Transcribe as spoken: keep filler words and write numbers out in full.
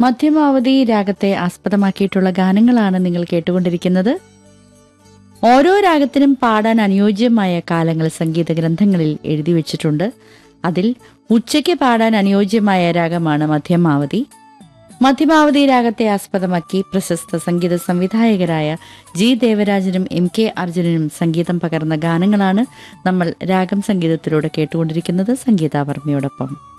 മധ്യമാവധി രാഗത്തെ ആസ്പദമാക്കിയിട്ടുള്ള ഗാനങ്ങളാണ് നിങ്ങൾ കേട്ടുകൊണ്ടിരിക്കുന്നത്. ഓരോ രാഗത്തിനും പാടാൻ അനുയോജ്യമായ കാലങ്ങൾ സംഗീത ഗ്രന്ഥങ്ങളിൽ എഴുതി വച്ചിട്ടുണ്ട്. അതിൽ ഉച്ചയ്ക്ക് പാടാൻ അനുയോജ്യമായ രാഗമാണ് മധ്യമാവധി. മധ്യമാവധി രാഗത്തെ ആസ്പദമാക്കി പ്രശസ്ത സംഗീത സംവിധായകരായ ജി ദേവരാജനും എം കെ അർജുനനും സംഗീതം പകർന്ന ഗാനങ്ങളാണ് നമ്മൾ രാഗം സംഗീതത്തിലൂടെ കേട്ടുകൊണ്ടിരിക്കുന്നത് സംഗീതാവർമ്മയോടൊപ്പം.